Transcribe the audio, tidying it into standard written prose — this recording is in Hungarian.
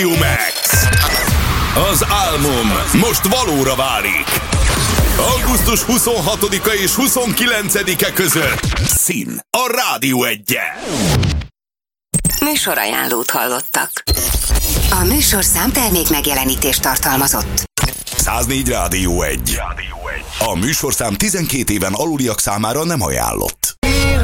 Max. Az álmom most valóra válik. Augusztus 26-a és 29-e között Szín a Rádió 1-en. Műsorajánlót hallottak. A műsorszám termék megjelenítést tartalmazott. 104 Rádió 1. A műsorszám 12 éven aluliak számára nem ajánlott.